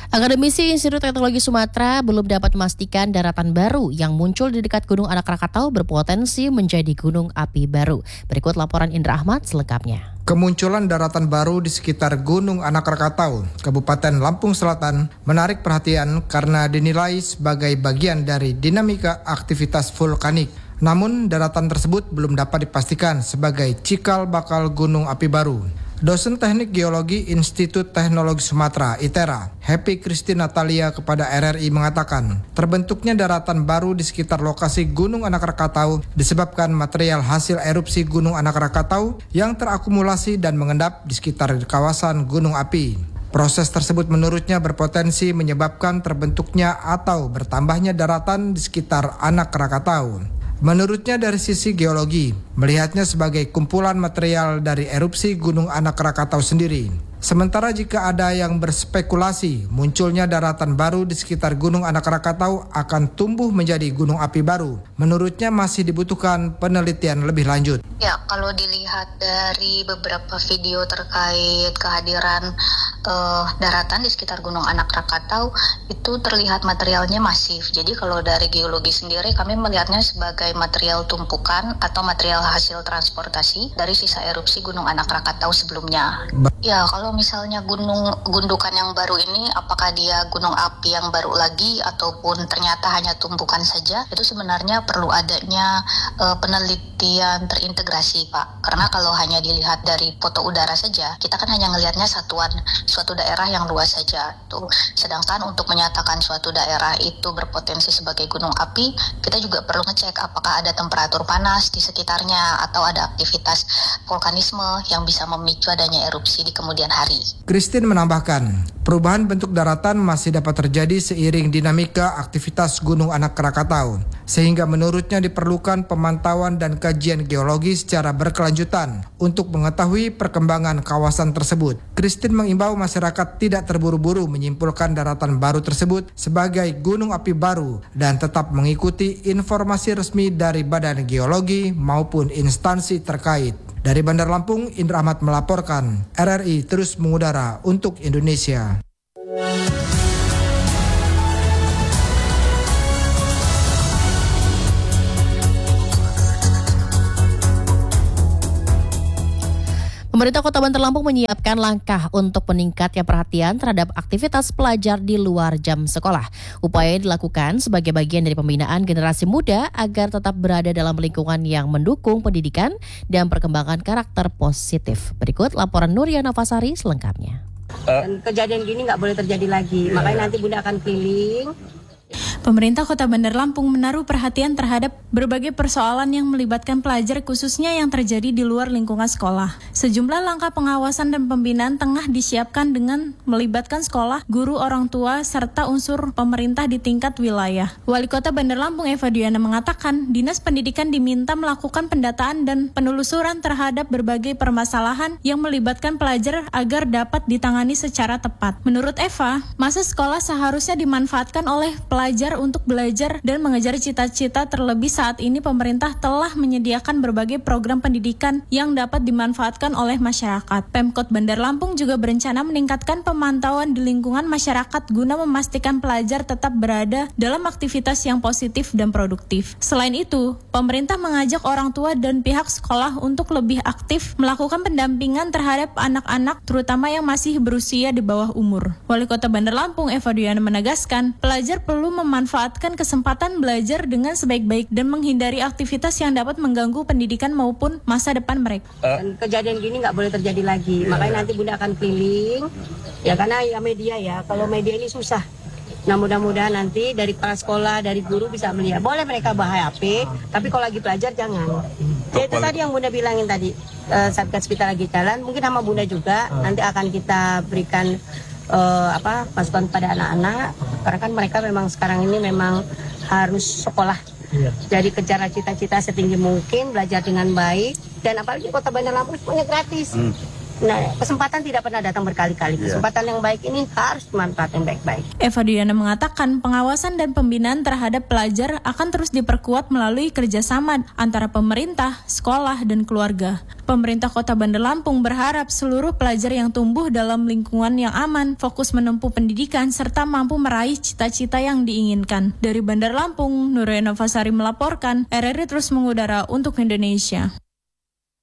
Akademisi Institut Teknologi Sumatera belum dapat memastikan daratan baru yang muncul di dekat Gunung Anak Rakatau berpotensi menjadi gunung api baru. Berikut laporan Indra Ahmad selengkapnya. Kemunculan daratan baru di sekitar Gunung Anak Rakatau, Kabupaten Lampung Selatan, menarik perhatian karena dinilai sebagai bagian dari dinamika aktivitas vulkanik. Namun, daratan tersebut belum dapat dipastikan sebagai cikal bakal gunung api baru. Dosen Teknik Geologi Institut Teknologi Sumatera (ITERA), Happy Christine Natalia kepada RRI mengatakan, terbentuknya daratan baru di sekitar lokasi Gunung Anak Rakatau disebabkan material hasil erupsi Gunung Anak Rakatau yang terakumulasi dan mengendap di sekitar kawasan gunung api. Proses tersebut menurutnya berpotensi menyebabkan terbentuknya atau bertambahnya daratan di sekitar Anak Rakatau. Menurutnya dari sisi geologi, melihatnya sebagai kumpulan material dari erupsi Gunung Anak Rakatau sendiri. Sementara jika ada yang berspekulasi munculnya daratan baru di sekitar Gunung Anak Rakatau akan tumbuh menjadi gunung api baru, menurutnya masih dibutuhkan penelitian lebih lanjut. Ya, kalau dilihat dari beberapa video terkait kehadiran daratan di sekitar Gunung Anak Rakatau, itu terlihat materialnya masif. Jadi kalau dari geologi sendiri kami melihatnya sebagai material tumpukan atau material hasil transportasi dari sisa erupsi Gunung Anak Rakatau sebelumnya. Ya, kalau misalnya gundukan yang baru ini, apakah dia gunung api yang baru lagi ataupun ternyata hanya tumpukan saja, itu sebenarnya perlu adanya penelitian terintegrasi, Pak. Karena kalau hanya dilihat dari foto udara saja, kita kan hanya ngelihatnya suatu daerah yang luas saja. Tuh. Sedangkan untuk menyatakan suatu daerah itu berpotensi sebagai gunung api, kita juga perlu ngecek apakah ada temperatur panas di sekitarnya atau ada aktivitas vulkanisme yang bisa memicu adanya erupsi di kemudian hari. Christine menambahkan, perubahan bentuk daratan masih dapat terjadi seiring dinamika aktivitas Gunung Anak Rakatau, sehingga menurutnya diperlukan pemantauan dan kajian geologi secara berkelanjutan untuk mengetahui perkembangan kawasan tersebut. Christine mengimbau masyarakat tidak terburu-buru menyimpulkan daratan baru tersebut sebagai gunung api baru dan tetap mengikuti informasi resmi dari Badan Geologi maupun instansi terkait. Dari Bandar Lampung, Indra Ahmad melaporkan. RRI terus mengudara untuk Indonesia. Pemerintah Kota Bandar Lampung menyiapkan langkah untuk meningkatnya perhatian terhadap aktivitas pelajar di luar jam sekolah. Upaya dilakukan sebagai bagian dari pembinaan generasi muda agar tetap berada dalam lingkungan yang mendukung pendidikan dan perkembangan karakter positif. Berikut laporan Nuria Nafasari selengkapnya. Dan kejadian gini nggak boleh terjadi lagi, makanya nanti Bunda akan keliling. Pemerintah Kota Bandar Lampung menaruh perhatian terhadap berbagai persoalan yang melibatkan pelajar khususnya yang terjadi di luar lingkungan sekolah. Sejumlah langkah pengawasan dan pembinaan tengah disiapkan dengan melibatkan sekolah, guru, orang tua, serta unsur pemerintah di tingkat wilayah. Wali Kota Bandar Lampung Eva Diana mengatakan, Dinas Pendidikan diminta melakukan pendataan dan penelusuran terhadap berbagai permasalahan yang melibatkan pelajar agar dapat ditangani secara tepat. Menurut Eva, masa sekolah seharusnya dimanfaatkan oleh pelajar untuk belajar dan mengejar cita-cita, terlebih saat ini pemerintah telah menyediakan berbagai program pendidikan yang dapat dimanfaatkan oleh masyarakat. Pemkot Bandar Lampung juga berencana meningkatkan pemantauan di lingkungan masyarakat guna memastikan pelajar tetap berada dalam aktivitas yang positif dan produktif. Selain itu, pemerintah mengajak orang tua dan pihak sekolah untuk lebih aktif melakukan pendampingan terhadap anak-anak terutama yang masih berusia di bawah umur. Wali Kota Bandar Lampung Eva Diana menegaskan, pelajar perlu memanfaatkan kesempatan belajar dengan sebaik-baik dan menghindari aktivitas yang dapat mengganggu pendidikan maupun masa depan mereka. Dan kejadian gini nggak boleh terjadi lagi, makanya nanti Bunda akan keliling. Ya karena ya media ya, kalau media ini susah. Nah mudah-mudahan nanti dari kepala sekolah, dari guru bisa melihat. Boleh mereka bawa HP, tapi kalau lagi belajar jangan. Ya itu tadi yang Bunda bilangin tadi, Satgas kita lagi jalan, mungkin sama Bunda juga nanti akan kita berikan masukan pada anak-anak, karena kan mereka memang sekarang ini memang harus sekolah. Jadi kejar cita-cita setinggi mungkin, belajar dengan baik, dan apalagi Kota Bandar Lampung semuanya gratis. Nah, kesempatan tidak pernah datang berkali-kali. Kesempatan yang baik ini harus dimanfaatkan baik-baik. Eva Diana mengatakan pengawasan dan pembinaan terhadap pelajar akan terus diperkuat melalui kerjasama antara pemerintah, sekolah, dan keluarga. Pemerintah Kota Bandar Lampung berharap seluruh pelajar yang tumbuh dalam lingkungan yang aman, fokus menempuh pendidikan, serta mampu meraih cita-cita yang diinginkan. Dari Bandar Lampung, Nurena Fasari melaporkan, RRI terus mengudara untuk Indonesia.